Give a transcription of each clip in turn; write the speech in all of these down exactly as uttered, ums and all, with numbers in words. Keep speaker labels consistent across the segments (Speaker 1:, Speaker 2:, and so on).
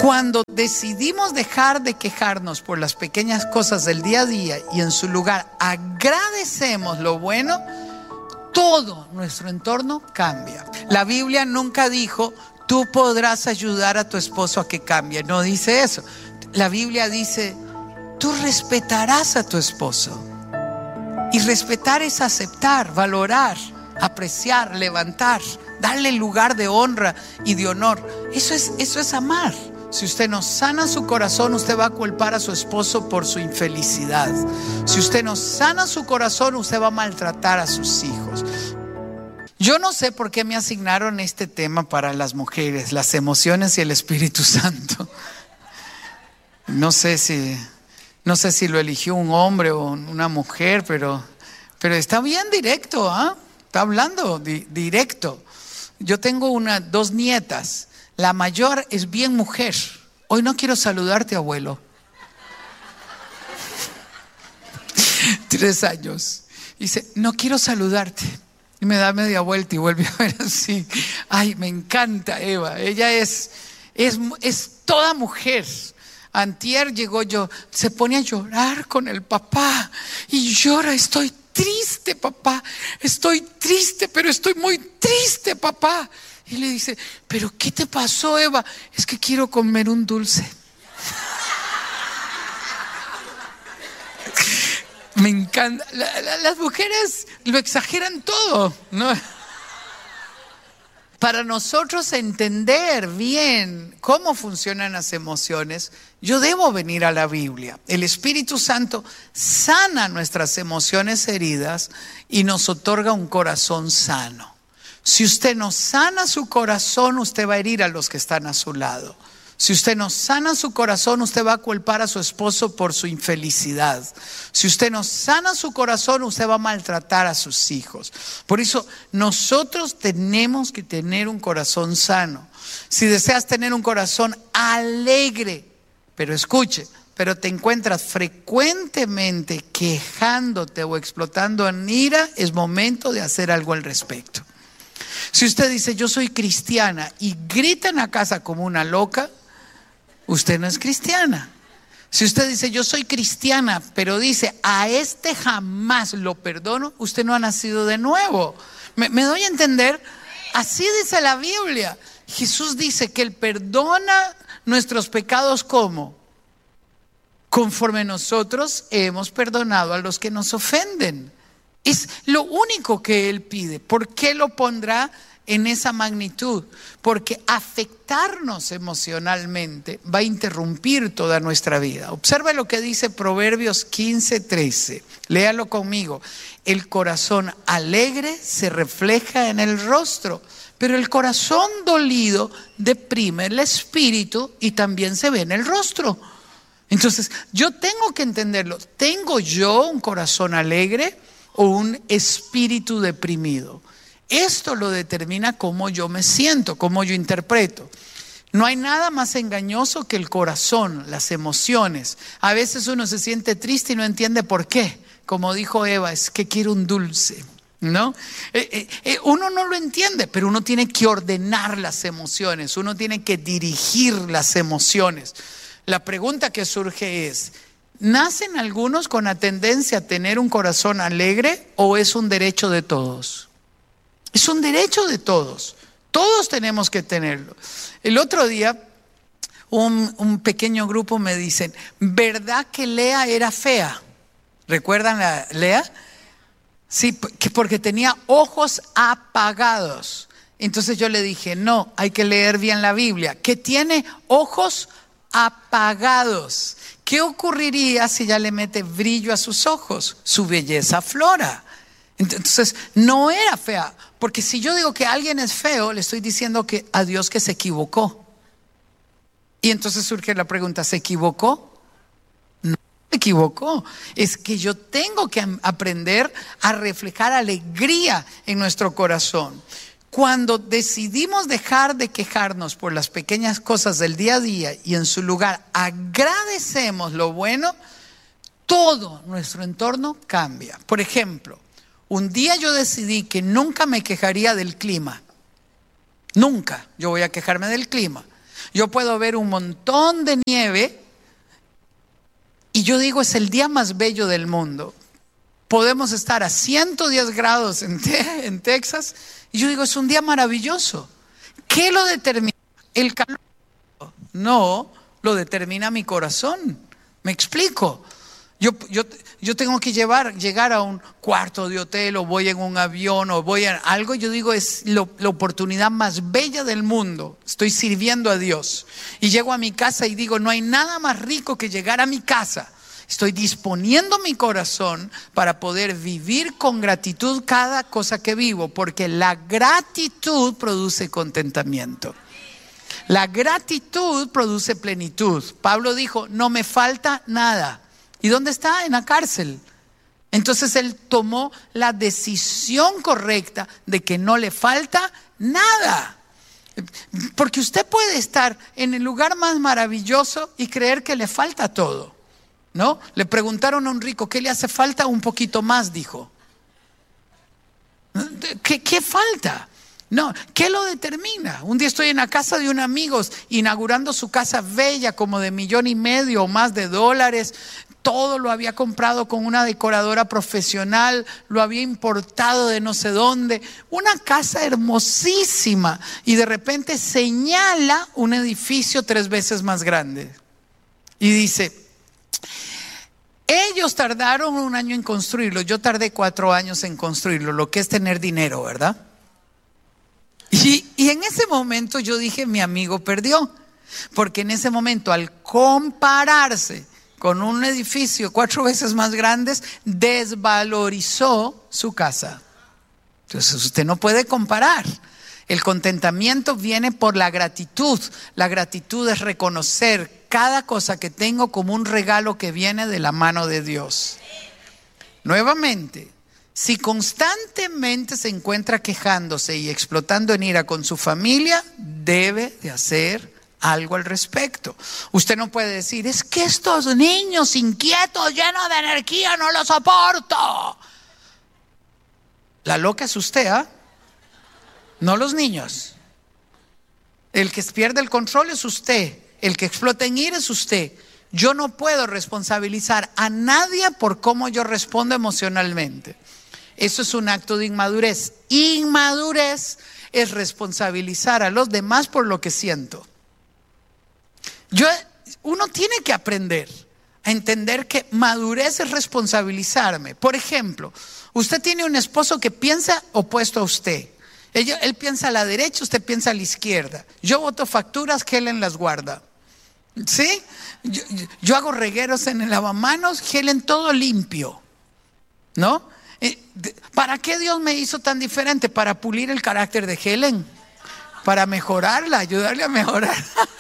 Speaker 1: Cuando decidimos dejar de quejarnos por las pequeñas cosas del día a día y en su lugar agradecemos lo bueno, todo nuestro entorno cambia. La Biblia nunca dijo, tú podrás ayudar a tu esposo a que cambie. No dice eso. La Biblia dice, tú respetarás a tu esposo. Y respetar es aceptar, valorar, apreciar, levantar, darle lugar de honra y de honor. Eso es, eso es amar. Si usted no sana su corazón, usted va a culpar a su esposo por su infelicidad. Si usted no sana su corazón, usted va a maltratar a sus hijos. Yo no sé por qué me asignaron este tema para las mujeres, las emociones y el Espíritu Santo. No sé si, no sé si lo eligió un hombre o una mujer, pero, pero está bien directo, ¿ah? ¿eh? Está hablando di, directo. Yo tengo una, dos nietas. La mayor es bien mujer. Hoy no quiero saludarte, abuelo. Tres años. Dice, no quiero saludarte. Y me da media vuelta y vuelve a ver así. Ay, me encanta Eva. Ella es, es, es toda mujer. Antier llegó yo, se pone a llorar con el papá. Y llora, estoy triste, papá. Estoy triste, pero estoy muy triste, papá. Y le dice, ¿pero qué te pasó, Eva? Es que quiero comer un dulce. Me encanta. La, la, las mujeres lo exageran todo, ¿no? Para nosotros entender bien cómo funcionan las emociones, yo debo venir a la Biblia. El Espíritu Santo sana nuestras emociones heridas y nos otorga un corazón sano. Si usted no sana su corazón, usted va a herir a los que están a su lado. Si usted no sana su corazón, usted va a culpar a su esposo por su infelicidad. Si usted no sana su corazón, usted va a maltratar a sus hijos. Por eso nosotros tenemos que tener un corazón sano. Si deseas tener un corazón alegre, pero escuche, pero te encuentras frecuentemente quejándote o explotando en ira, es momento de hacer algo al respecto. Si usted dice, yo soy cristiana y grita en la casa como una loca, usted no es cristiana. Si usted dice, yo soy cristiana, pero dice, a este jamás lo perdono, usted no ha nacido de nuevo. ¿Me, me doy a entender? Así dice la Biblia. Jesús dice que Él perdona nuestros pecados ¿cómo? Conforme nosotros hemos perdonado a los que nos ofenden. Es lo único que Él pide. ¿Por qué lo pondrá en esa magnitud? Porque afectarnos emocionalmente va a interrumpir toda nuestra vida. Observa lo que dice Proverbios quince, trece. Léalo conmigo. El corazón alegre se refleja en el rostro, pero el corazón dolido deprime el espíritu y también se ve en el rostro. Entonces, yo tengo que entenderlo. ¿Tengo yo un corazón alegre o un espíritu deprimido? Esto lo determina cómo yo me siento, cómo yo interpreto. No hay nada más engañoso que el corazón, las emociones. A veces uno se siente triste y no entiende por qué. Como dijo Eva, es que quiero un dulce, ¿no? Eh, eh, eh, uno no lo entiende, pero uno tiene que ordenar las emociones, uno tiene que dirigir las emociones. La pregunta que surge es, ¿nacen algunos con la tendencia a tener un corazón alegre o es un derecho de todos? Es un derecho de todos. Todos tenemos que tenerlo. El otro día, un, un pequeño grupo me dicen, ¿verdad que Lea era fea? ¿Recuerdan a Lea? Sí, que porque tenía ojos apagados. Entonces yo le dije, no, hay que leer bien la Biblia. Que tiene ojos apagados. ¿Qué ocurriría si ya le mete brillo a sus ojos? Su belleza aflora. Entonces, no era fea, porque si yo digo que alguien es feo, le estoy diciendo que a Dios que se equivocó. Y entonces surge la pregunta, ¿se equivocó? No se equivocó. Es que yo tengo que aprender a reflejar alegría en nuestro corazón. Cuando decidimos dejar de quejarnos por las pequeñas cosas del día a día y en su lugar agradecemos lo bueno, todo nuestro entorno cambia. Por ejemplo, un día yo decidí que nunca me quejaría del clima. Nunca yo voy a quejarme del clima. Yo puedo ver un montón de nieve y yo digo, es el día más bello del mundo. Podemos estar a ciento diez grados en, te- en Texas y yo digo, es un día maravilloso. ¿Qué lo determina? El calor. No, lo determina mi corazón. ¿Me explico? Yo, yo, yo tengo que llevar, llegar a un cuarto de hotel, o voy en un avión, o voy en algo. Yo digo, es lo, la oportunidad más bella del mundo. Estoy sirviendo a Dios. Y llego a mi casa y digo, no hay nada más rico que llegar a mi casa. Estoy disponiendo mi corazón para poder vivir con gratitud cada cosa que vivo, porque la gratitud produce contentamiento. La gratitud produce plenitud. Pablo dijo, no me falta nada. ¿Y dónde está? En la cárcel. Entonces él tomó la decisión correcta de que no le falta nada. Porque usted puede estar en el lugar más maravilloso y creer que le falta todo, ¿no? Le preguntaron a un rico, ¿qué le hace falta? Un poquito más, dijo. ¿Qué, qué falta? No, ¿qué lo determina? Un día estoy en la casa de un amigo inaugurando su casa bella, como de millón y medio o más de dólares. Todo lo había comprado con una decoradora profesional, lo había importado de no sé dónde. Una casa hermosísima, y de repente señala un edificio tres veces más grande. Y dice, ellos tardaron un año en construirlo, yo tardé cuatro años en construirlo, lo que es tener dinero, ¿verdad? Y, y en ese momento yo dije, mi amigo perdió, porque en ese momento, al compararse con un edificio cuatro veces más grande, desvalorizó su casa. Entonces usted no puede comparar. El contentamiento viene por la gratitud. La gratitud es reconocer cada cosa que tengo como un regalo que viene de la mano de Dios. Nuevamente, si constantemente se encuentra quejándose y explotando en ira con su familia, debe de hacer algo al respecto. Usted no puede decir, es que estos niños inquietos, llenos de energía, no los soporto. La loca es usted, ¿ah? ¿eh? No los niños. El que pierde el control es usted. El que explota en ira es usted. Yo no puedo responsabilizar a nadie por cómo yo respondo emocionalmente. Eso es un acto de inmadurez. Inmadurez es responsabilizar a los demás por lo que siento. Yo, uno tiene que aprender a entender que madurez es responsabilizarme. Por ejemplo, usted tiene un esposo que piensa opuesto a usted. Él, él piensa a la derecha, usted piensa a la izquierda. Yo boto facturas, Helen las guarda. ¿Sí? Yo, yo, yo hago regueros en el lavamanos, Helen todo limpio. ¿No? ¿Para qué Dios me hizo tan diferente? Para pulir el carácter de Helen, para mejorarla, ayudarle a mejorar.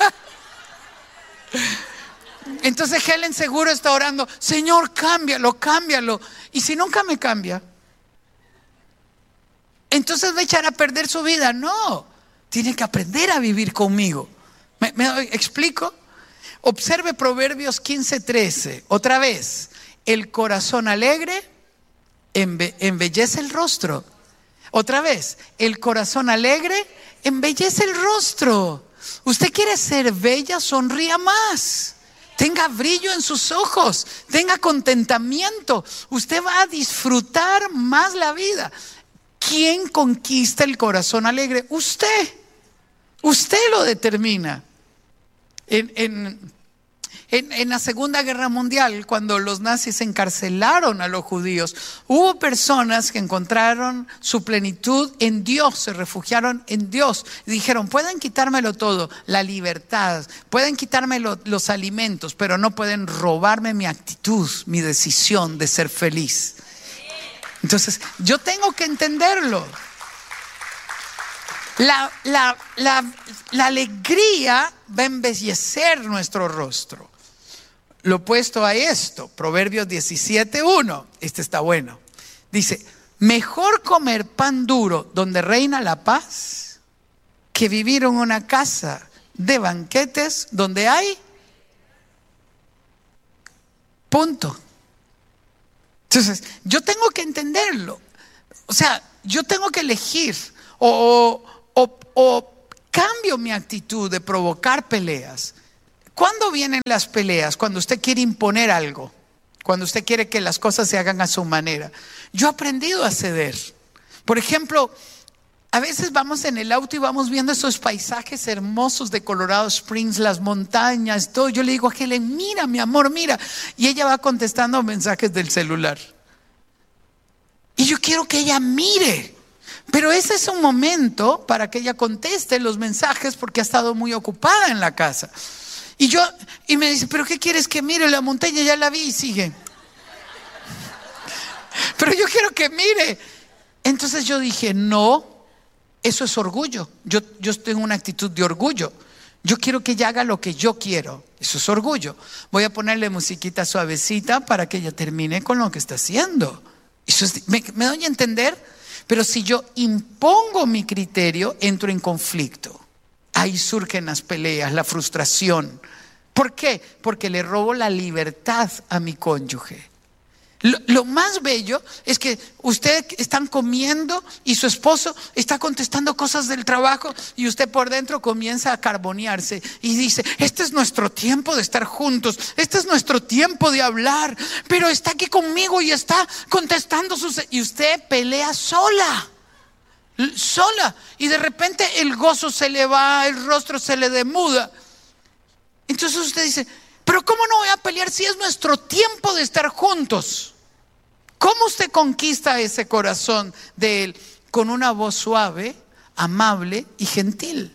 Speaker 1: Entonces Helen seguro está orando, Señor, cámbialo, cámbialo. Y si nunca me cambia, entonces va a echar a perder su vida. No, tiene que aprender a vivir conmigo. ¿Me, me explico? Observe Proverbios quince trece. Otra vez, el corazón alegre Embe- embellece el rostro. Otra vez, el corazón alegre embellece el rostro. Usted quiere ser bella, sonría más. Tenga brillo en sus ojos, tenga contentamiento. Usted va a disfrutar más la vida. ¿Quién conquista el corazón alegre? Usted. Usted lo determina. En, en En, en la Segunda Guerra Mundial, cuando los nazis encarcelaron a los judíos, hubo personas que encontraron su plenitud en Dios, se refugiaron en Dios. Y dijeron, pueden quitármelo todo, la libertad, pueden quitarme lo, los alimentos, pero no pueden robarme mi actitud, mi decisión de ser feliz. Entonces, yo tengo que entenderlo. La, la, la, la alegría va a embellecer nuestro rostro. Lo opuesto a esto, Proverbios diecisiete uno, este está bueno. Dice, mejor comer pan duro donde reina la paz que vivir en una casa de banquetes donde hay punto. Entonces, yo tengo que entenderlo. O sea, yo tengo que elegir o, o, o cambio mi actitud de provocar peleas. ¿Cuándo vienen las peleas? Cuando usted quiere imponer algo, cuando usted quiere que las cosas se hagan a su manera. Yo he aprendido a ceder. Por ejemplo, a veces vamos en el auto y vamos viendo esos paisajes hermosos de Colorado Springs, las montañas, todo. Yo le digo a Helen, mira mi amor, mira. Y ella va contestando mensajes del celular. Y yo quiero que ella mire. Pero ese es un momento para que ella conteste los mensajes porque ha estado muy ocupada en la casa. Y yo, y me dice, ¿pero qué quieres que mire? La montaña ya la vi y sigue. Pero yo quiero que mire. Entonces yo dije, no. Eso es orgullo. Yo, yo tengo una actitud de orgullo. Yo quiero que ella haga lo que yo quiero. Eso es orgullo. Voy a ponerle musiquita suavecita para que ella termine con lo que está haciendo. Eso es, ¿me, me doy a entender? Pero si yo impongo mi criterio, entro en conflicto. Ahí surgen las peleas, la frustración. ¿Por qué? Porque le robo la libertad a mi cónyuge. Lo, lo más bello es que ustedes están comiendo y su esposo está contestando cosas del trabajo y usted por dentro comienza a carbonearse y dice, este es nuestro tiempo de estar juntos, este es nuestro tiempo de hablar, pero está aquí conmigo y está contestando sus... Y usted pelea sola, sola, y de repente el gozo se le va, el rostro se le demuda. Entonces usted dice, pero ¿cómo no voy a pelear si es nuestro tiempo de estar juntos? ¿Cómo usted conquista ese corazón de él? Con una voz suave, amable y gentil.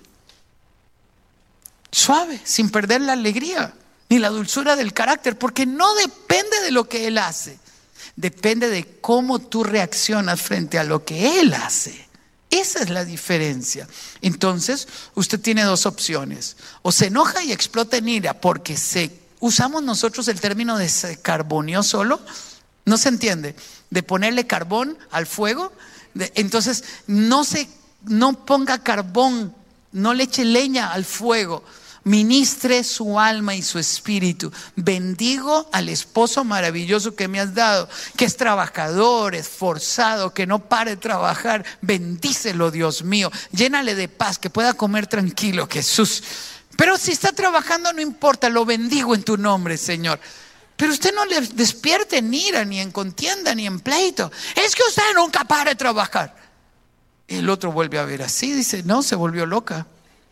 Speaker 1: Suave, sin perder la alegría ni la dulzura del carácter, porque no depende de lo que él hace, depende de cómo tú reaccionas frente a lo que él hace. Esa es la diferencia. Entonces, usted tiene dos opciones: o se enoja y explota en ira porque se, usamos nosotros el término de se carboneó solo. ¿No se entiende? De ponerle carbón al fuego. De, entonces, no se, no ponga carbón, no le eche leña al fuego. Ministre su alma y su espíritu. Bendigo al esposo maravilloso que me has dado, que es trabajador, esforzado, que no pare de trabajar. Bendícelo, Dios mío. Llénale de paz, que pueda comer tranquilo, Jesús. Pero si está trabajando, no importa, lo bendigo en tu nombre, Señor. Pero usted no le despierte en ira, ni en contienda, ni en pleito. Es que usted nunca para de trabajar. El otro vuelve a ver así, dice, no, se volvió loca.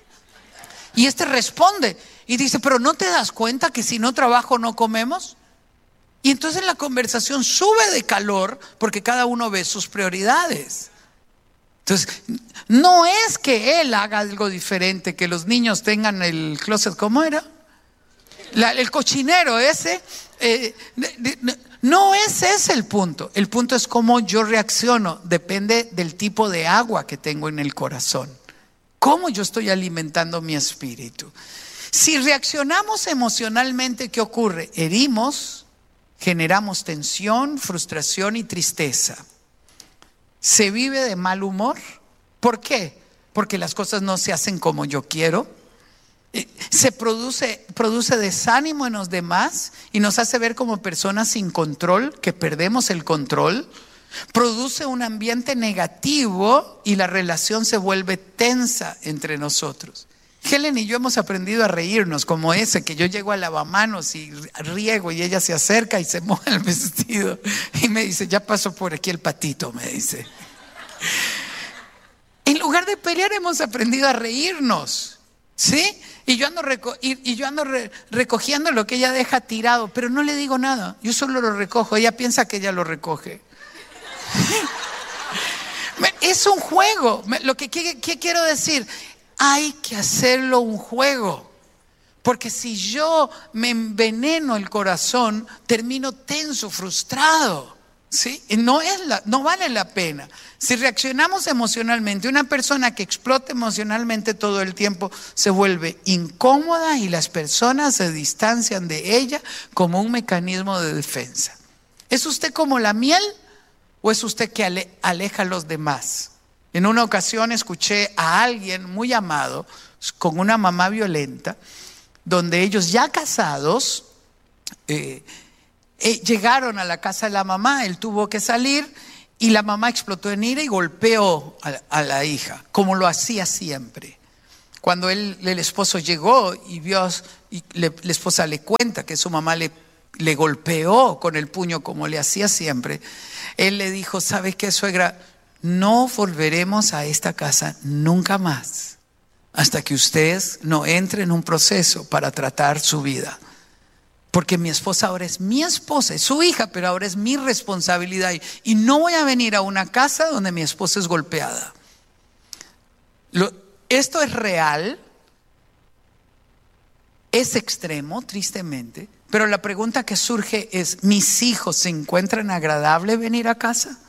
Speaker 1: Y este responde y dice, pero ¿no te das cuenta que si no trabajo no comemos? Y entonces la conversación sube de calor porque cada uno ve sus prioridades. Entonces, no es que él haga algo diferente, que los niños tengan el closet, ¿cómo era? La, el cochinero ese. Eh, no es ese el punto. El punto es cómo yo reacciono. Depende del tipo de agua que tengo en el corazón. Cómo yo estoy alimentando mi espíritu. Si reaccionamos emocionalmente, ¿qué ocurre? Herimos, generamos tensión, frustración y tristeza. Se vive de mal humor. ¿Por qué? Porque las cosas no se hacen como yo quiero. Se produce, produce desánimo en los demás y nos hace ver como personas sin control, que perdemos el control. Produce un ambiente negativo y la relación se vuelve tensa entre nosotros. Helen y yo hemos aprendido a reírnos, como ese que yo llego a lavamanos y riego y ella se acerca y se moja el vestido y me dice, ya pasó por aquí el patito, me dice. En lugar de pelear hemos aprendido a reírnos, ¿sí? Y yo ando, reco- y, y yo ando re- recogiendo lo que ella deja tirado, pero no le digo nada, yo solo lo recojo, ella piensa que ella lo recoge. Es un juego. Lo que, que, que quiero decir, hay que hacerlo un juego, porque si yo me enveneno el corazón, termino tenso, frustrado, ¿sí? No es la, no vale la pena. Si reaccionamos emocionalmente, una persona que explota emocionalmente todo el tiempo se vuelve incómoda y las personas se distancian de ella como un mecanismo de defensa. ¿Es usted como la miel o es usted que ale, aleja a los demás? En una ocasión escuché a alguien muy amado con una mamá violenta, donde ellos ya casados eh, eh, llegaron a la casa de la mamá, él tuvo que salir y la mamá explotó en ira y golpeó a, a la hija, como lo hacía siempre. Cuando él, el esposo llegó y vio, y le, la esposa le cuenta que su mamá le, le golpeó con el puño como le hacía siempre, él le dijo: ¿sabes qué, suegra? No volveremos a esta casa nunca más hasta que usted no entre en un proceso para tratar su vida. Porque mi esposa ahora es mi esposa, es su hija, pero ahora es mi responsabilidad. Y, y no voy a venir a una casa donde mi esposa es golpeada. Lo, esto es real, es extremo, tristemente. Pero la pregunta que surge es: ¿mis hijos se encuentran agradable venir a casa?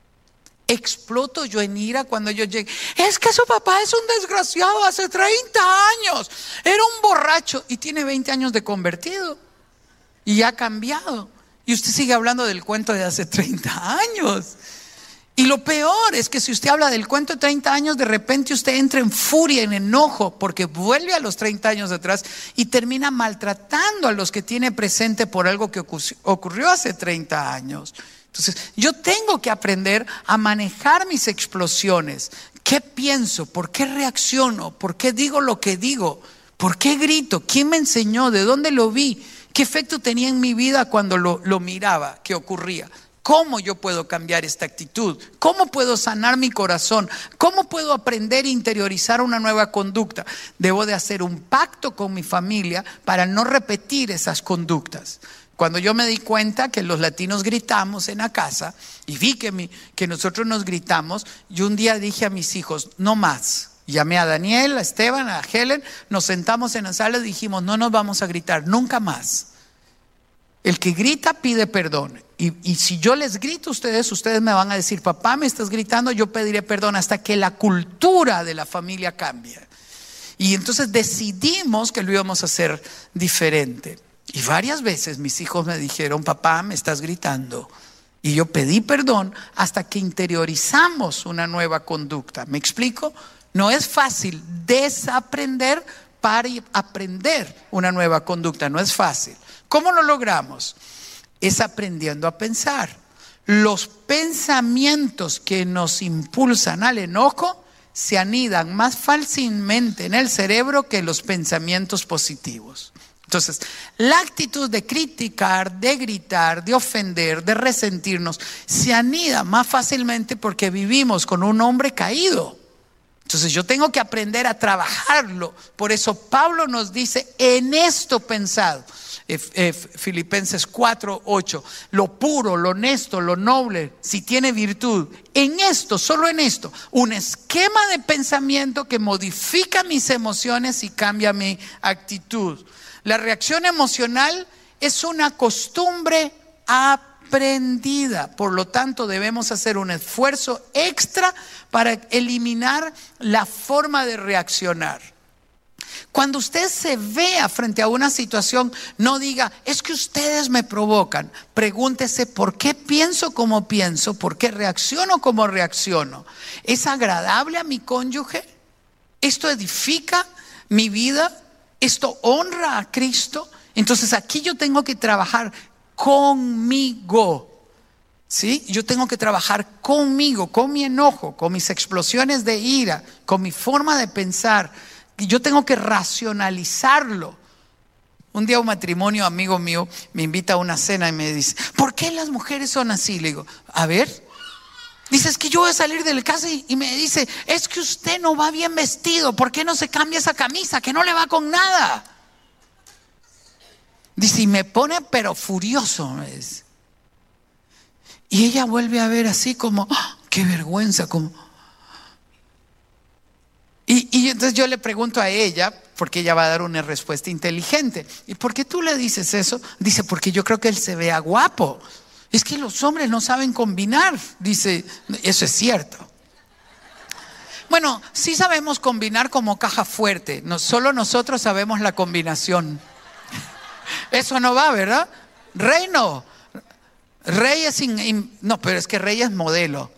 Speaker 1: ¿Exploto yo en ira cuando yo llegue? Es que su papá es un desgraciado, hace treinta años era un borracho y tiene veinte años de convertido y ha cambiado, y usted sigue hablando del cuento de hace treinta años. Y lo peor es que si usted habla del cuento de treinta años, de repente usted entra en furia, en enojo, porque vuelve a los treinta años de atrás y termina maltratando a los que tiene presente por algo que ocurrió hace treinta años. Entonces, yo tengo que aprender a manejar mis explosiones. ¿Qué pienso? ¿Por qué reacciono? ¿Por qué digo lo que digo? ¿Por qué grito? ¿Quién me enseñó? ¿De dónde lo vi? ¿Qué efecto tenía en mi vida cuando lo, lo miraba? ¿Qué ocurría? ¿Cómo yo puedo cambiar esta actitud? ¿Cómo puedo sanar mi corazón? ¿Cómo puedo aprender e interiorizar una nueva conducta? Debo de hacer un pacto con mi familia para no repetir esas conductas. Cuando yo me di cuenta que los latinos gritamos en la casa y vi que, mi, que nosotros nos gritamos, yo un día dije a mis hijos: no más. Llamé a Daniel, a Esteban, a Helen, nos sentamos en la sala y dijimos: no nos vamos a gritar nunca más. El que grita pide perdón. Y, y si yo les grito a ustedes, ustedes me van a decir: papá, me estás gritando, yo pediré perdón, hasta que la cultura de la familia cambie. Y entonces decidimos que lo íbamos a hacer diferente. Y varias veces mis hijos me dijeron: papá, me estás gritando. Y yo pedí perdón hasta que interiorizamos una nueva conducta. ¿Me explico? No es fácil desaprender para aprender una nueva conducta. No es fácil. ¿Cómo lo logramos? Es aprendiendo a pensar. Los pensamientos que nos impulsan al enojo se anidan más fácilmente en el cerebro que los pensamientos positivos. Entonces, la actitud de criticar, de gritar, de ofender, de resentirnos, se anida más fácilmente porque vivimos con un hombre caído. Entonces yo tengo que aprender a trabajarlo. Por eso Pablo nos dice: en esto pensad. Filipenses cuatro, ocho. Lo puro, lo honesto, lo noble, si tiene virtud, en esto, solo en esto, un esquema de pensamiento que modifica mis emociones y cambia mi actitud. La reacción emocional es una costumbre aprendida, por lo tanto debemos hacer un esfuerzo extra para eliminar la forma de reaccionar. Cuando usted se vea frente a una situación, no diga: es que ustedes me provocan. Pregúntese: ¿por qué pienso como pienso? ¿Por qué reacciono como reacciono? ¿Es agradable a mi cónyuge? ¿Esto edifica mi vida? ¿Esto honra a Cristo? Entonces aquí yo tengo que trabajar conmigo. ¿Sí? Yo tengo que trabajar conmigo, con mi enojo, con mis explosiones de ira, con mi forma de pensar. Yo tengo que racionalizarlo. Un día un matrimonio amigo mío me invita a una cena y me dice: ¿por qué las mujeres son así? Le digo: a ver. Dice: es que yo voy a salir de la casa y, y me dice: es que usted no va bien vestido, ¿por qué no se cambia esa camisa que no le va con nada? Dice, y me pone pero furioso, me dice. Y ella vuelve a ver así como: ¡oh, qué vergüenza! Como... Y, y entonces yo le pregunto a ella, porque ella va a dar una respuesta inteligente: ¿y por qué tú le dices eso? Dice: porque yo creo que él se vea guapo. Es que los hombres no saben combinar. Dice: eso es cierto. Bueno, sí sabemos combinar como caja fuerte. No, solo nosotros sabemos la combinación. Eso no va, ¿verdad? Rey no. Rey es in, in, no, pero es que Rey es modelo.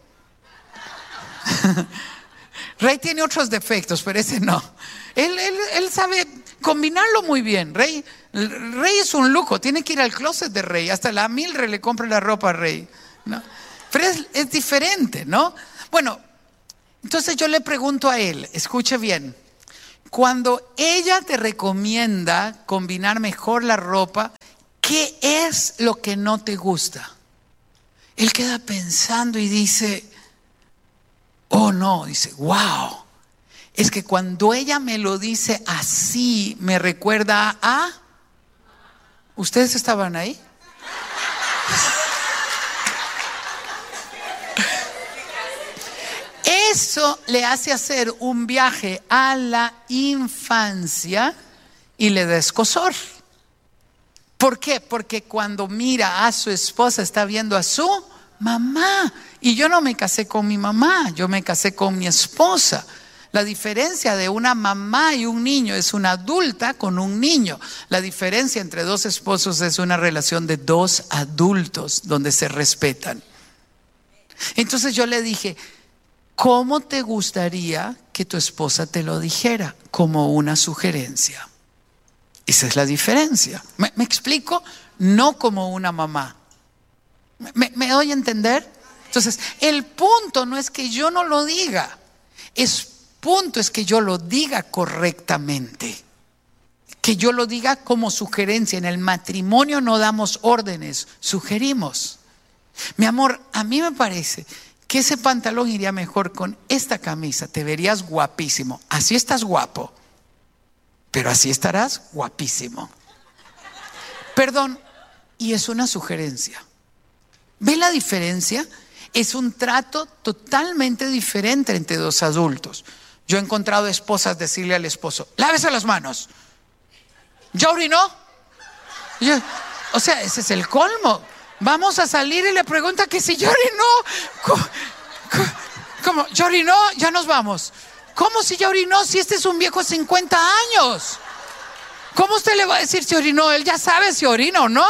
Speaker 1: Rey tiene otros defectos, pero ese no. Él, él, él sabe combinarlo muy bien. Rey, Rey es un lujo. Tiene que ir al closet de Rey. Hasta la Milre le compra la ropa a Rey, ¿no? Pero es, es diferente, ¿no? Bueno, entonces yo le pregunto a él, escuche bien: cuando ella te recomienda combinar mejor la ropa, ¿qué es lo que no te gusta? Él queda pensando y dice, oh no, dice, wow. Es que cuando ella me lo dice así, me recuerda a... ¿Ustedes estaban ahí? Eso le hace hacer un viaje a la infancia y le da escozor. ¿Por qué? Porque cuando mira a su esposa está viendo a su mamá. Y yo no me casé con mi mamá, yo me casé con mi esposa. La diferencia de una mamá y un niño es una adulta con un niño. La diferencia entre dos esposos es una relación de dos adultos donde se respetan. Entonces yo le dije, ¿cómo te gustaría que tu esposa te lo dijera? Como una sugerencia. Esa es la diferencia. ¿Me, me explico? No como una mamá. ¿Me, me doy a entender? Entonces, el punto no es que yo no lo diga. Es punto es que yo lo diga correctamente. Que yo lo diga como sugerencia. En el matrimonio no damos órdenes, sugerimos. Mi amor, a mí me parece que ese pantalón iría mejor con esta camisa. Te verías guapísimo. Así estás guapo, pero así estarás guapísimo. Perdón, y es una sugerencia. ¿Ve la diferencia? Es un trato totalmente diferente entre dos adultos. Yo he encontrado esposas decirle al esposo, lávese las manos. ¿Ya orinó? Yo, o sea, ese es el colmo. Vamos a salir y le pregunta que si ya orinó. ¿Cómo? ¿Cómo? ¿Ya orinó? Ya nos vamos. ¿Cómo si ya orinó? Si este es un viejo de cincuenta años. ¿Cómo usted le va a decir si orinó? Él ya sabe si orina o no.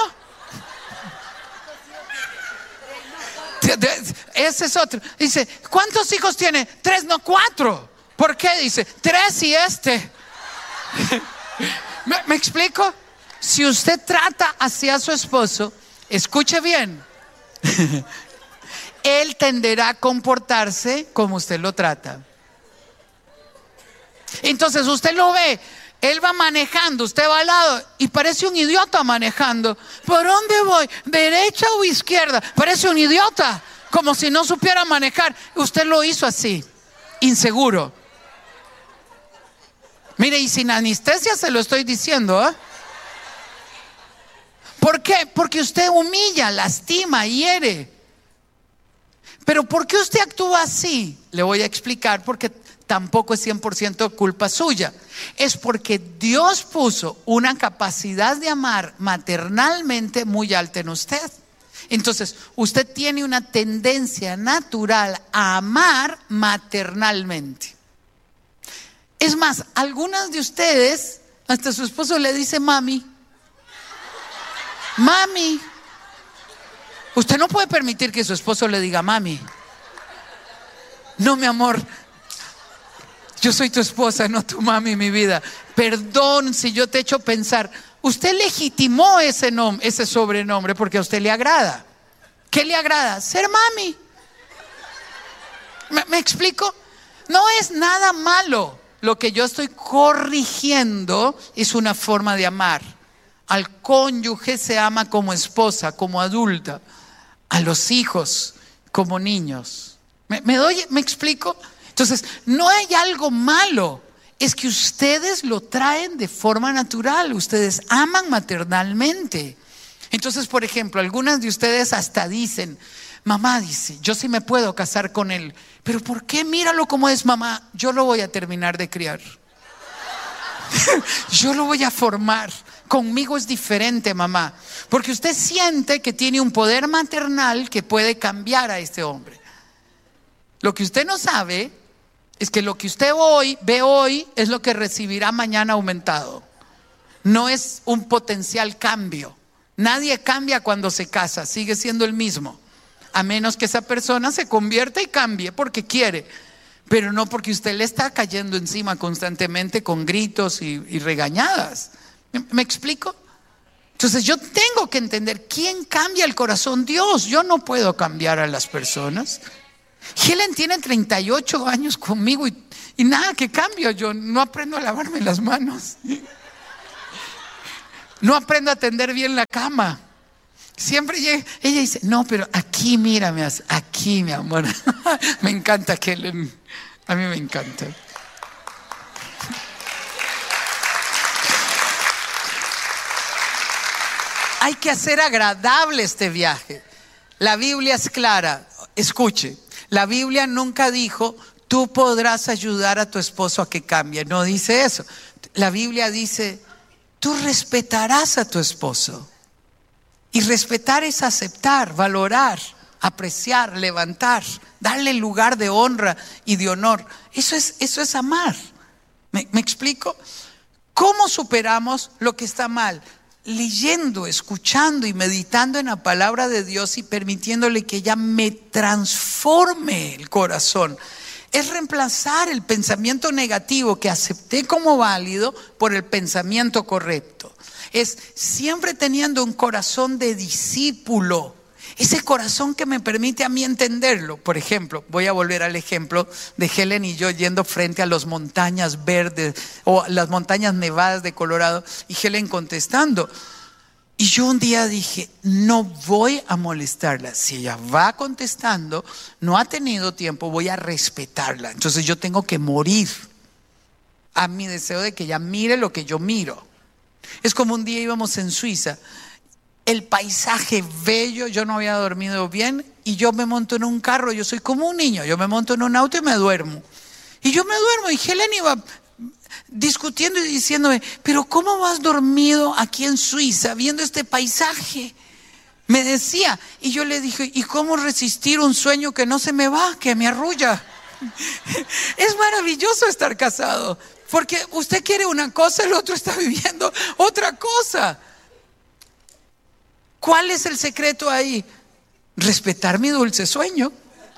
Speaker 1: Ese es otro. Dice, ¿cuántos hijos tiene? Tres, no cuatro. ¿Por qué? Dice, tres y este. ¿Me, ¿Me explico? Si usted trata así a su esposo, escuche bien, él tenderá a comportarse como usted lo trata. Entonces usted lo ve, él va manejando, usted va al lado y parece un idiota manejando. ¿Por dónde voy? ¿Derecha o izquierda? Parece un idiota, como si no supiera manejar. Usted lo hizo así, inseguro. Mire, y sin anestesia se lo estoy diciendo, ¿eh? ¿Por qué? Porque usted humilla, lastima, hiere. Pero ¿por qué usted actúa así? Le voy a explicar, porque tampoco es cien por ciento culpa suya. Es porque Dios puso una capacidad de amar maternalmente muy alta en usted. Entonces, usted tiene una tendencia natural a amar maternalmente. Es más, algunas de ustedes, hasta su esposo le dice mami. Mami. Usted no puede permitir que su esposo le diga mami. No, mi amor, yo soy tu esposa, no tu mami, mi vida. Perdón si yo te he hecho pensar. Usted legitimó ese nombre, ese sobrenombre porque a usted le agrada. ¿Qué le agrada? Ser mami. ¿Me, me explico? No es nada malo. Lo que yo estoy corrigiendo es una forma de amar. Al cónyuge se ama como esposa, como adulta. A los hijos como niños. ¿Me, me doy, me explico? Entonces, no hay algo malo. Es que ustedes lo traen de forma natural. Ustedes aman maternalmente. Entonces, por ejemplo, algunas de ustedes hasta dicen, mamá dice, yo sí me puedo casar con él. Pero ¿por qué? Míralo como es, mamá. Yo lo voy a terminar de criar. Yo lo voy a formar. Conmigo es diferente, mamá. Porque usted siente que tiene un poder maternal que puede cambiar a este hombre. Lo que usted no sabe es que lo que usted hoy ve hoy es lo que recibirá mañana aumentado. No es un potencial cambio. Nadie cambia cuando se casa, sigue siendo el mismo. A menos que esa persona se convierta y cambie porque quiere, pero no porque usted le está cayendo encima constantemente con gritos y, y regañadas. ¿Me, ¿Me explico? Entonces yo tengo que entender quién cambia el corazón. Dios. Yo no puedo cambiar a las personas. Helen tiene treinta y ocho años conmigo y, Y nada, que cambio, yo no aprendo a lavarme las manos. No aprendo a tender bien la cama. Siempre llega, ella dice, no, pero aquí mírame, aquí mi amor. Me encanta que le, a mí me encanta. Hay que hacer agradable este viaje. La Biblia es clara. Escuche, la Biblia nunca dijo, tú podrás ayudar a tu esposo a que cambie. No dice eso. La Biblia dice, tú respetarás a tu esposo. Y respetar es aceptar, valorar, apreciar, levantar, darle lugar de honra y de honor. Eso es, eso es amar. ¿Me, me explico? ¿Cómo superamos lo que está mal? Leyendo, escuchando y meditando en la palabra de Dios y permitiéndole que ella me transforme el corazón. Es reemplazar el pensamiento negativo que acepté como válido por el pensamiento correcto. Es siempre teniendo un corazón de discípulo. Ese corazón que me permite a mí entenderlo. Por ejemplo, voy a volver al ejemplo de Helen y yo yendo frente a las montañas verdes o las montañas nevadas de Colorado y Helen contestando. Y yo un día dije, no voy a molestarla. Si ella va contestando, no ha tenido tiempo, voy a respetarla. Entonces yo tengo que morir a mi deseo de que ella mire lo que yo miro. Es como un día íbamos en Suiza, el paisaje bello, yo no había dormido bien y yo me monto en un carro, yo soy como un niño, yo me monto en un auto y me duermo. Y yo me duermo y Helen iba discutiendo y diciéndome, pero ¿cómo vas dormido aquí en Suiza viendo este paisaje? Me decía, y yo le dije, ¿y cómo resistir un sueño que no se me va, que me arrulla? Es maravilloso estar casado, porque usted quiere una cosa, el otro está viviendo otra cosa. ¿Cuál es el secreto ahí? Respetar mi dulce sueño.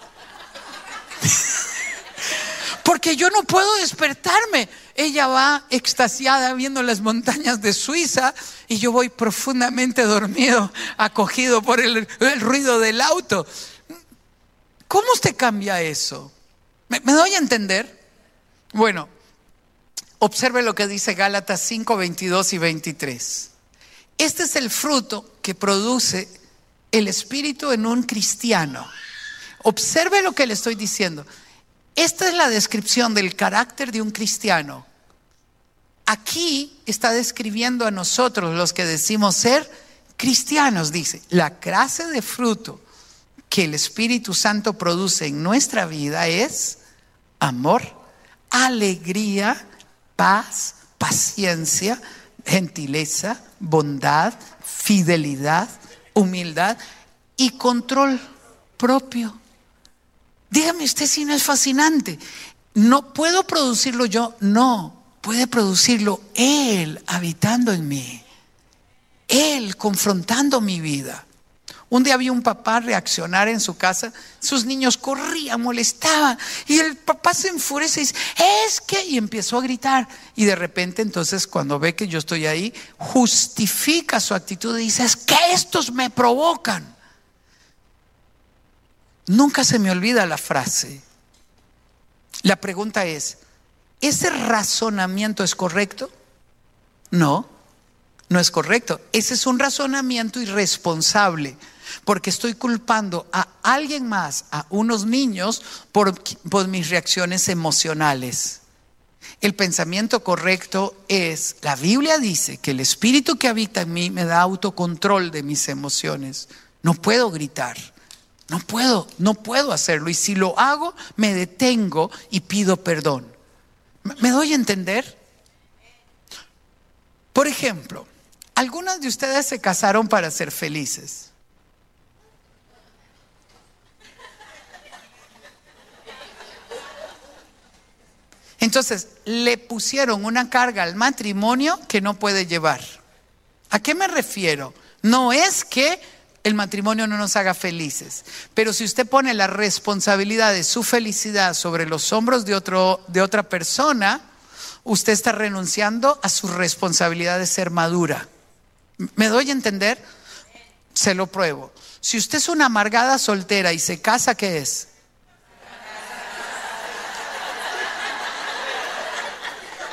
Speaker 1: Porque yo no puedo despertarme. Ella va extasiada viendo las montañas de Suiza y yo voy profundamente dormido, acogido por el, el ruido del auto. ¿Cómo usted cambia eso? ¿Me, me doy a entender? Bueno, observe lo que dice Gálatas cinco, veintidós y veintitrés. Este es el fruto que produce el Espíritu en un cristiano. Observe lo que le estoy diciendo. Esta es la descripción del carácter de un cristiano. Aquí está describiendo a nosotros los que decimos ser cristianos. Dice, la clase de fruto que el Espíritu Santo produce en nuestra vida es amor, alegría, paz, paciencia, gentileza, bondad, fidelidad, humildad y control propio. Dígame usted si no es fascinante. ¿No puedo producirlo yo? No, puede producirlo Él habitando en mí, Él confrontando mi vida. Un día vi un papá reaccionar en su casa, sus niños corrían, molestaban y el papá se enfurece y dice, es que, y empezó a gritar y de repente entonces cuando ve que yo estoy ahí, justifica su actitud y dice, es que estos me provocan. Nunca se me olvida la frase. La pregunta es, ¿ese razonamiento es correcto? No, no es correcto. Ese es un razonamiento irresponsable, porque estoy culpando a alguien más, a unos niños, por, por mis reacciones emocionales. El pensamiento correcto es, la Biblia dice que el Espíritu que habita en mí me da autocontrol de mis emociones. No puedo gritar. No puedo, no puedo hacerlo. Y si lo hago, me detengo y pido perdón. ¿Me doy a entender? Por ejemplo, algunas de ustedes se casaron para ser felices. Entonces, le pusieron una carga al matrimonio que no puede llevar. ¿A qué me refiero? No es que el matrimonio no nos haga felices, pero si usted pone la responsabilidad de su felicidad sobre los hombros de, otro, de otra persona, usted está renunciando a su responsabilidad de ser madura. ¿Me doy a entender? Se lo pruebo. Si usted es una amargada soltera y se casa, ¿qué es?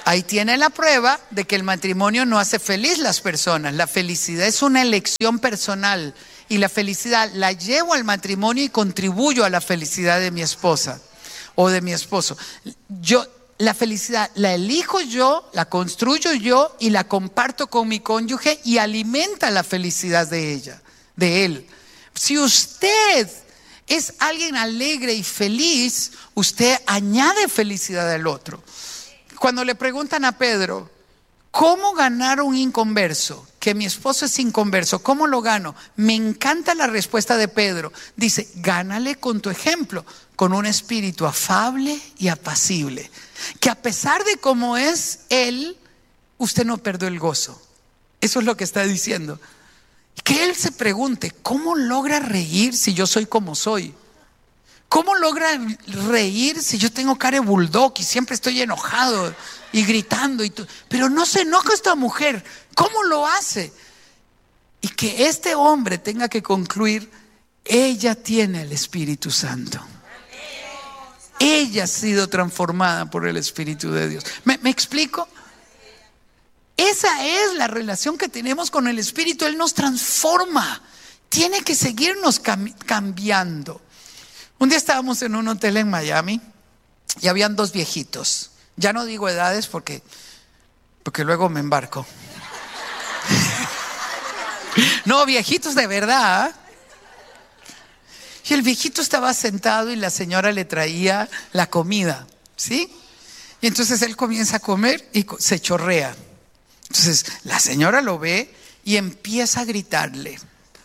Speaker 1: Ahí tiene la prueba de que el matrimonio no hace feliz las personas. La felicidad es una elección personal y la felicidad la llevo al matrimonio y contribuyo a la felicidad de mi esposa o de mi esposo. Yo, la felicidad la elijo yo, la construyo yo y la comparto con mi cónyuge y alimenta la felicidad de ella, de él. Si usted es alguien alegre y feliz, usted añade felicidad al otro. Cuando le preguntan a Pedro, ¿cómo ganar un inconverso? Que mi esposo es inconverso, ¿cómo lo gano? Me encanta la respuesta de Pedro. Dice, gánale con tu ejemplo, con un espíritu afable y apacible. Que a pesar de cómo es él, usted no perdió el gozo. Eso es lo que está diciendo. Que él se pregunte, ¿cómo logra reír si yo soy como soy? ¿Cómo logra reír si yo tengo cara de bulldog y siempre estoy enojado y gritando? Y pero no se enoja esta mujer. ¿Cómo lo hace? Y que este hombre tenga que concluir, ella tiene el Espíritu Santo. Ella ha sido transformada por el Espíritu de Dios. ¿Me, me explico? Esa es la relación que tenemos con el Espíritu. Él nos transforma. Tiene que seguirnos cam- cambiando. Un día estábamos en un hotel en Miami y habían dos viejitos. Ya no digo edades porque, porque luego me embarco. No, viejitos de verdad. Y el viejito estaba sentado y la señora le traía la comida, ¿sí? Y entonces él comienza a comer y se chorrea. Entonces la señora lo ve y empieza a gritarle.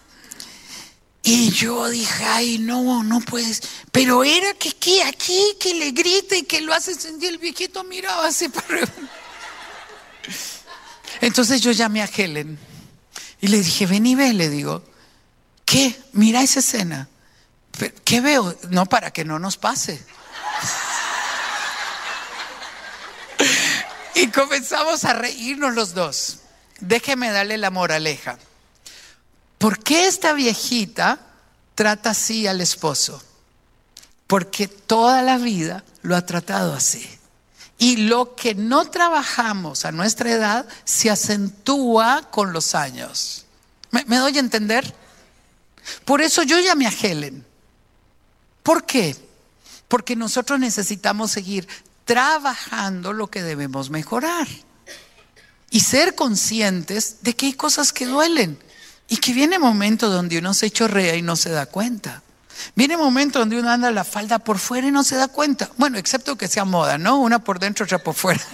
Speaker 1: Y yo dije, ay, no, no puedes. Pero era que, que aquí, que le grite y que lo hace sentir. El viejito miraba así para... Entonces yo llamé a Helen y le dije, ven y ve, le digo, ¿qué? Mira esa escena. ¿Qué veo? No, para que no nos pase. Y comenzamos a reírnos los dos. Déjeme darle la moraleja. ¿Por qué esta viejita trata así al esposo? Porque toda la vida lo ha tratado así. Y lo que no trabajamos a nuestra edad se acentúa con los años. ¿Me, me doy a entender? Por eso yo llamé a Helen. ¿Por qué? Porque nosotros necesitamos seguir trabajando lo que debemos mejorar. Y ser conscientes de que hay cosas que duelen. Y que viene momento donde uno se chorrea y no se da cuenta. Viene momento donde uno anda la falda por fuera y no se da cuenta. Bueno, excepto que sea moda, ¿no? Una por dentro, otra por fuera.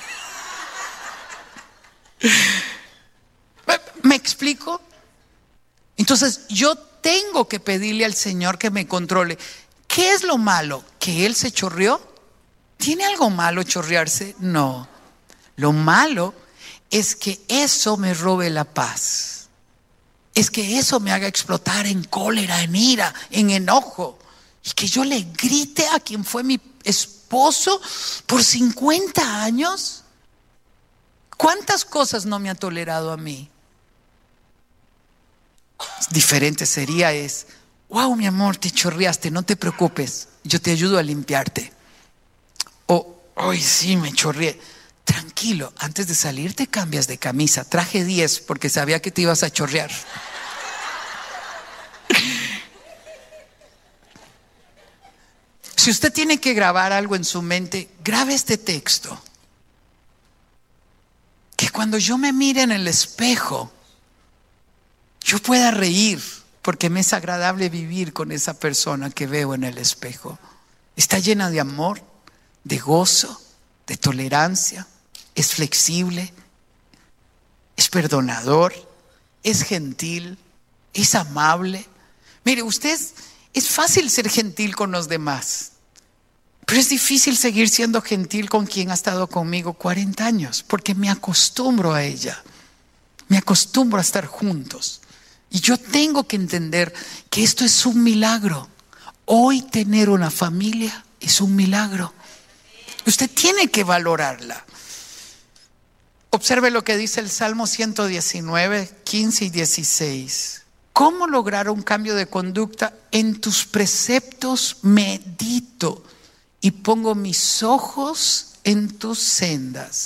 Speaker 1: ¿Me explico? Entonces yo tengo que pedirle al Señor que me controle. ¿Qué es lo malo? ¿Que Él se chorreó? ¿Tiene algo malo chorrearse? No. Lo malo es que eso me robe la paz. Es que eso me haga explotar en cólera, en ira, en enojo. Y que yo le grite a quien fue mi esposo por cincuenta años. ¿Cuántas cosas no me ha tolerado a mí? Diferente sería es, wow, mi amor, te chorreaste, no te preocupes, yo te ayudo a limpiarte. O, ay, sí, me chorreé. Tranquilo, antes de salir te cambias de camisa. Traje diez porque sabía que te ibas a chorrear. Si usted tiene que grabar algo en su mente, grabe este texto. Que cuando yo me mire en el espejo, yo pueda reír, porque me es agradable vivir con esa persona que veo en el espejo. Está llena de amor, de gozo, de tolerancia, es flexible, es perdonador, es gentil, es amable. Mire, usted es, es fácil ser gentil con los demás, pero es difícil seguir siendo gentil con quien ha estado conmigo cuarenta años, porque me acostumbro a ella, me acostumbro a estar juntos. Y yo tengo que entender que esto es un milagro. Hoy tener una familia es un milagro. Usted tiene que valorarla. Observe lo que dice el Salmo ciento diecinueve, quince y dieciséis. ¿Cómo lograr un cambio de conducta? En tus preceptos medito y pongo mis ojos en tus sendas.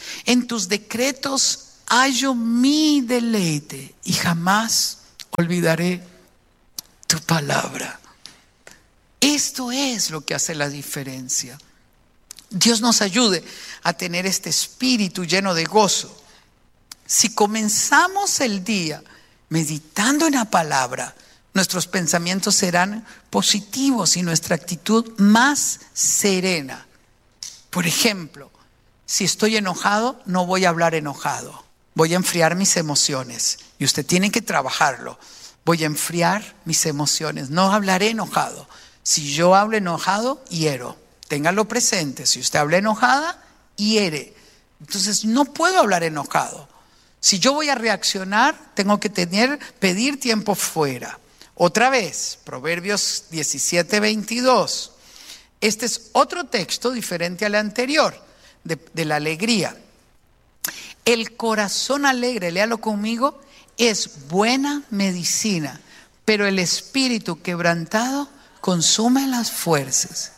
Speaker 1: En tus decretos hallo mi deleite y jamás olvidaré tu palabra. Esto es lo que hace la diferencia. Dios nos ayude a tener este espíritu lleno de gozo. Si comenzamos el día meditando en la palabra, nuestros pensamientos serán positivos y nuestra actitud más serena. Por ejemplo, si estoy enojado, no voy a hablar enojado. Voy a enfriar mis emociones. Y usted tiene que trabajarlo. Voy a enfriar mis emociones. No hablaré enojado. Si yo hablo enojado, hiero. Téngalo presente. Si usted habla enojada, hiere. Entonces no puedo hablar enojado. Si yo voy a reaccionar, tengo que tener, pedir tiempo fuera. Otra vez, Proverbios diecisiete, veintidós. Este es otro texto diferente al anterior, de, de la alegría. El corazón alegre, léalo conmigo, es buena medicina, pero el espíritu quebrantado consume las fuerzas.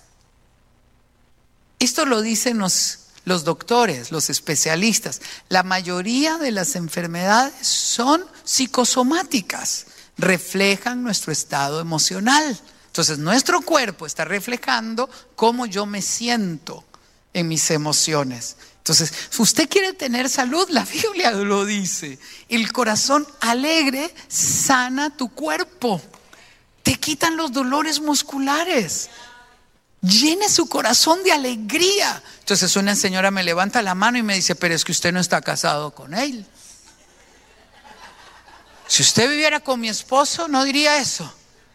Speaker 1: Esto lo dicen los, los doctores, los especialistas. La mayoría de las enfermedades son psicosomáticas, reflejan nuestro estado emocional. Entonces nuestro cuerpo está reflejando cómo yo me siento en mis emociones. Entonces, si usted quiere tener salud, la Biblia lo dice. El corazón alegre sana tu cuerpo. Te quitan los dolores musculares. Llene su corazón de alegría. Entonces una señora me levanta la mano y me dice, pero es que usted no está casado con él. Si usted viviera con mi esposo, no diría eso.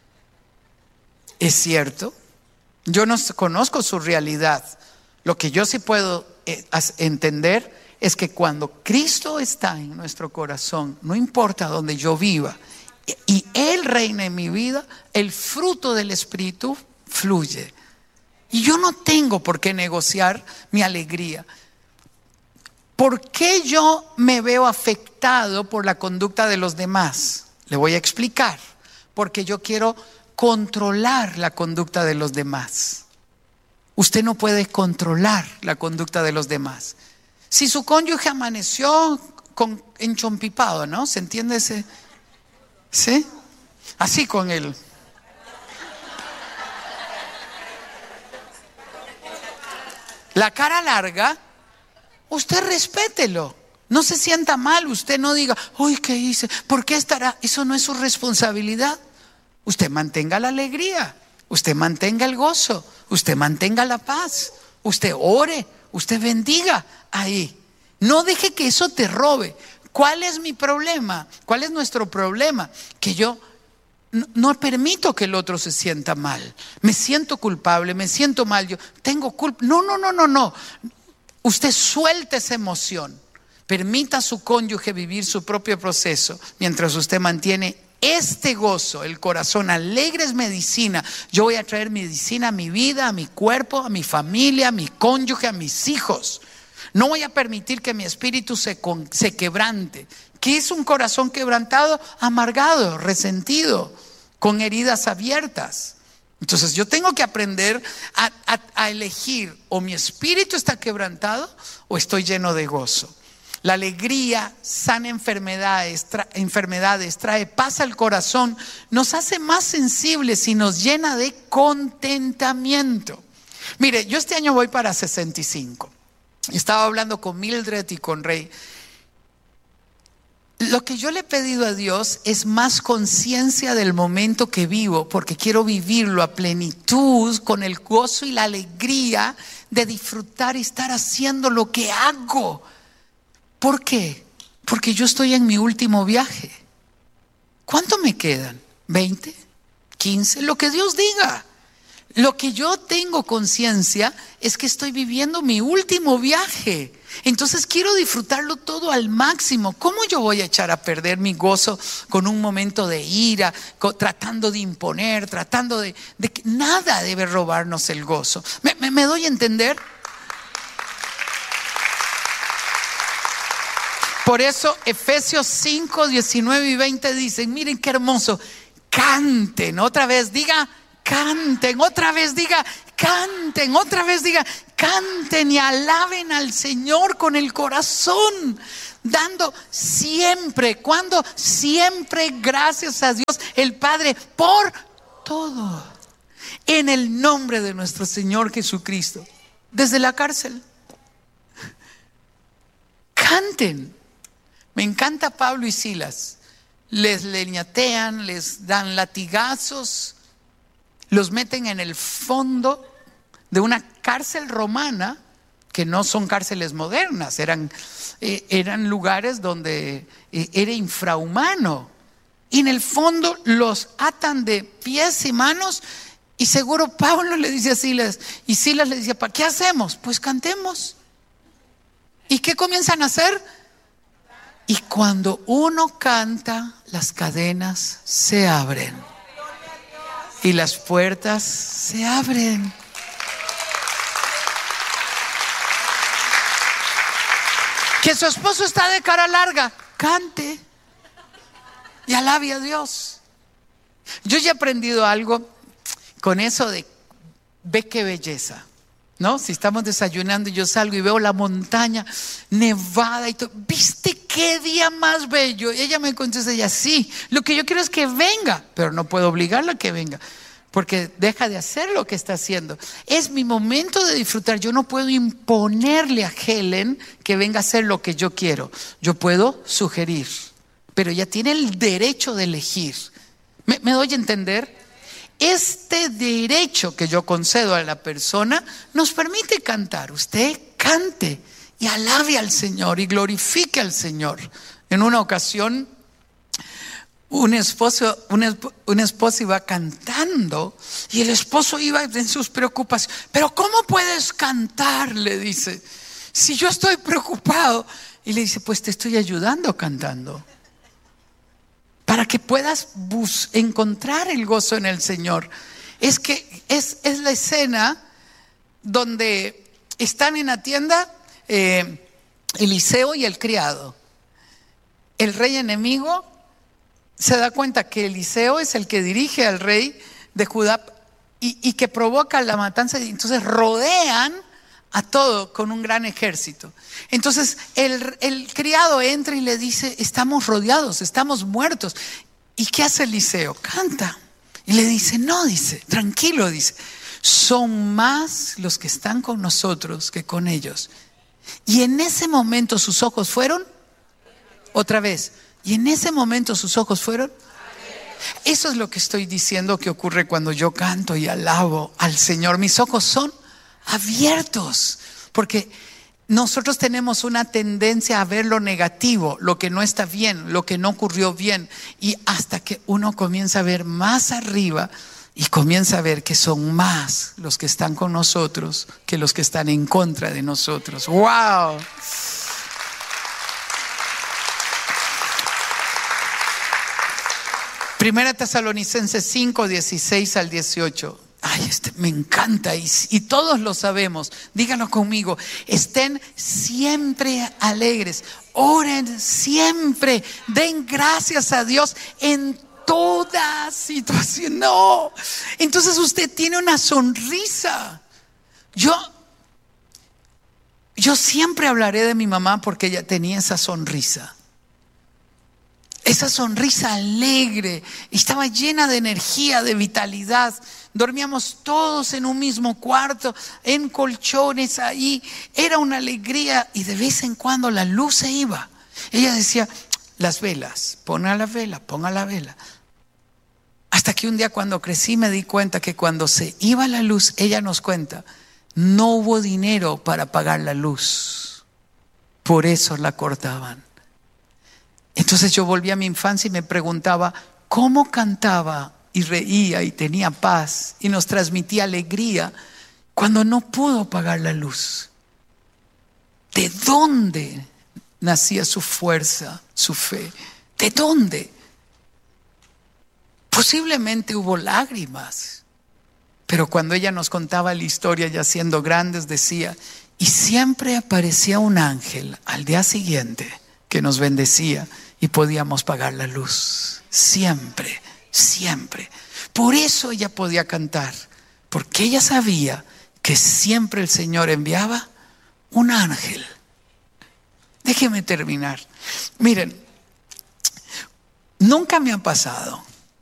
Speaker 1: Es cierto. Yo no conozco su realidad. Lo que yo sí puedo entender es que cuando Cristo está en nuestro corazón, no importa donde yo viva, y Él reina en mi vida, el fruto del Espíritu fluye. Y yo no tengo por qué negociar mi alegría. ¿Por qué yo me veo afectado por la conducta de los demás? Le voy a explicar. Porque yo quiero controlar la conducta de los demás. Usted no puede controlar la conducta de los demás. Si su cónyuge amaneció con, enchompipado, ¿no? ¿Se entiende ese? ¿Sí? Así con él. La cara larga, usted respételo. No se sienta mal, usted no diga, uy, ¿qué hice? ¿Por qué estará? Eso no es su responsabilidad. Usted mantenga la alegría, usted mantenga el gozo, usted mantenga la paz, usted ore, usted bendiga ahí. No deje que eso te robe. ¿Cuál es mi problema? ¿Cuál es nuestro problema? Que yo no, no permito que el otro se sienta mal. Me siento culpable, me siento mal, yo tengo culpa. No, no, no, no, no. Usted suelta esa emoción. Permita a su cónyuge vivir su propio proceso mientras usted mantiene este gozo. El corazón alegre es medicina. Yo voy a traer medicina a mi vida, a mi cuerpo, a mi familia, a mi cónyuge, a mis hijos. No voy a permitir que mi espíritu se, con, se quebrante. ¿Qué es un corazón quebrantado? Amargado, resentido, con heridas abiertas. Entonces yo tengo que aprender a, a, a elegir, o mi espíritu está quebrantado o estoy lleno de gozo. La alegría sana enfermedades, tra- enfermedades, trae paz al corazón, nos hace más sensibles y nos llena de contentamiento. Mire, yo este año voy para sesenta y cinco. Estaba hablando con Mildred y con Rey. Lo que yo le he pedido a Dios es más conciencia del momento que vivo, porque quiero vivirlo a plenitud, con el gozo y la alegría de disfrutar y estar haciendo lo que hago. ¿Por qué? Porque yo estoy en mi último viaje. ¿Cuánto me quedan? ¿veinte? ¿quince? Lo que Dios diga. Lo que yo tengo conciencia es que estoy viviendo mi último viaje. Entonces quiero disfrutarlo todo al máximo. ¿Cómo yo voy a echar a perder mi gozo con un momento de ira, con, tratando de imponer, tratando de, de que nada debe robarnos el gozo? ¿Me, me, me doy a entender? Por eso Efesios cinco, diecinueve y veinte dicen, miren qué hermoso, canten, otra vez diga, canten, otra vez diga, canten, otra vez diga, canten y alaben al Señor con el corazón, dando siempre, cuando siempre gracias a Dios el Padre por todo, en el nombre de nuestro Señor Jesucristo. Desde la cárcel, canten. Me encanta Pablo y Silas. Les leñatean, les dan latigazos, los meten en el fondo de una cárcel romana, que no son cárceles modernas, eran, eh, eran lugares donde eh, era infrahumano. Y en el fondo los atan de pies y manos, y seguro Pablo le dice a Silas, y Silas le dice, ¿para qué hacemos? Pues cantemos. ¿Y qué comienzan a hacer? Y cuando uno canta, las cadenas se abren y las puertas se abren. Que su esposo está de cara larga, cante y alabe a Dios. Yo ya he aprendido algo con eso de ve qué belleza, ¿no? Si estamos desayunando y yo salgo y veo la montaña nevada y todo, ¿viste qué día más bello? Y ella me contesta, ella, sí, lo que yo quiero es que venga, pero no puedo obligarla a que venga, porque deja de hacer lo que está haciendo. Es mi momento de disfrutar. Yo no puedo imponerle a Helen que venga a hacer lo que yo quiero. Yo puedo sugerir, pero ella tiene el derecho de elegir. ¿Me, me doy a entender? Este derecho que yo concedo a la persona nos permite cantar. Usted cante y alabe al Señor y glorifique al Señor. En una ocasión, un esposo, un, un esposo iba cantando y el esposo iba en sus preocupaciones. Pero ¿cómo puedes cantar?, le dice, si yo estoy preocupado. Y le dice, pues te estoy ayudando cantando, para que puedas bus- encontrar el gozo en el Señor. Es que es, es la escena donde están en la tienda eh, Eliseo y el criado. El rey enemigo se da cuenta que Eliseo es el que dirige al rey de Judá y, y que provoca la matanza, y entonces rodean a todo con un gran ejército. Entonces el, el criado entra y le dice, estamos rodeados, estamos muertos. ¿Y qué hace Eliseo? Canta. Y le dice, no, dice, tranquilo, dice, son más los que están con nosotros que con ellos. Y en ese momento sus ojos fueron, otra vez, y en ese momento sus ojos fueron. Eso es lo que estoy diciendo que ocurre cuando yo canto y alabo al Señor. Mis ojos son abiertos, porque nosotros tenemos una tendencia a ver lo negativo, lo que no está bien, lo que no ocurrió bien, y hasta que uno comienza a ver más arriba y comienza a ver que son más los que están con nosotros que los que están en contra de nosotros. ¡Wow! Primera Tesalonicenses cinco, dieciséis al dieciocho. Ay, este me encanta y, y todos lo sabemos. Díganlo conmigo. Estén siempre alegres. Oren siempre. Den gracias a Dios en toda situación. No. Entonces usted tiene una sonrisa. Yo, yo siempre hablaré de mi mamá porque ella tenía esa sonrisa. Esa sonrisa alegre. Estaba llena de energía, de vitalidad. Dormíamos todos en un mismo cuarto, en colchones ahí. Era una alegría y de vez en cuando la luz se iba. Ella decía, las velas, ponga la vela, ponga la vela. Hasta que un día cuando crecí me di cuenta que cuando se iba la luz, ella nos cuenta, no hubo dinero para pagar la luz. Por eso la cortaban. Entonces yo volví a mi infancia y me preguntaba, ¿cómo cantaba y reía y tenía paz y nos transmitía alegría cuando no pudo pagar la luz? ¿De dónde nacía su fuerza, su fe? ¿De dónde? Posiblemente hubo lágrimas, pero cuando ella nos contaba la historia ya siendo grandes decía, y siempre aparecía un ángel al día siguiente que nos bendecía y podíamos pagar la luz. Siempre. Siempre. Por eso ella podía cantar, porque ella sabía que siempre el Señor enviaba un ángel. Déjenme terminar. Miren, nunca me ha pasado